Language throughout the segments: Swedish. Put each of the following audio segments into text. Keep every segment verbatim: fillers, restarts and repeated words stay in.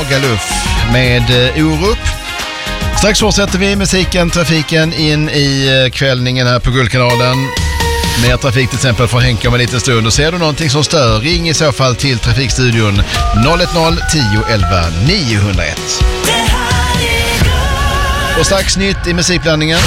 Magaluf med Orup. Strax fortsätter vi musiken, trafiken in i kvällningen här på Guldkanalen. Mer trafik till exempel från Henke om en liten stund. Och ser du någonting som stör, ring i så fall till Trafikstudion noll ett noll tio elva niohundraett. Och strax nytt i musikblandningen.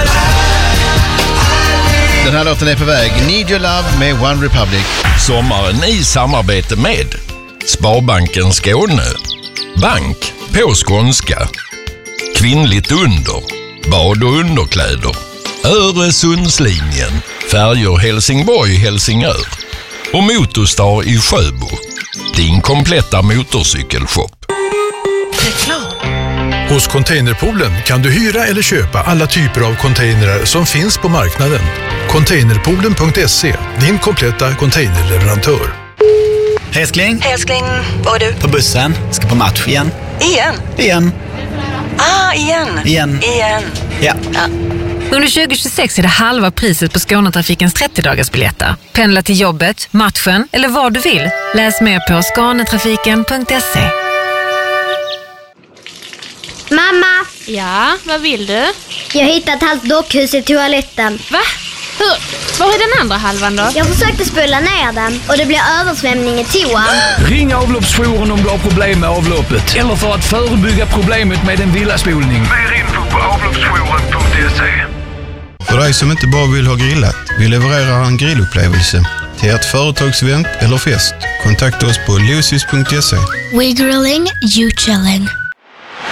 Den här låten är på väg. Need Your Love med One Republic. Sommaren i samarbete med Sparbanken Skåne. Bank på skånska. Kvinnligt under. Bad och underkläder. Öresundslinjen. Färjor Helsingborg-Helsingör. Och Motorstar i Sjöbo. Din kompletta motorcykelshop. Reklam. Hos Containerpoolen kan du hyra eller köpa alla typer av containrar som finns på marknaden. Containerpoolen punkt se, din kompletta containerleverantör. Älskling. Älskling, vad är du? På bussen. Ska på match igen. Igen? Igen. Ah, igen. Igen. Igen. Ja. ja. Under tjugo tjugosex är det halva priset på Skånetrafikens trettio-dagarsbiljetter. Pendla till jobbet, matchen eller vad du vill. Läs mer på skånetrafiken punkt se. Mamma! Ja, vad vill du? Jag hittade ett halvt dockhus i toaletten. Va? Hur? Var är den andra halvan då? Jag försökte spola ner den och det blev översvämning i toan. Ring avloppsjouren om du har problem med avloppet. Eller för att förebygga problemet med en villaspolning. Mer info på avloppsjouren punkt se. För dig som inte bara vill ha grillat, vi levererar en grillupplevelse till ert företagsevent eller fest. Kontakta oss på lucis punkt se. We grilling, you chilling.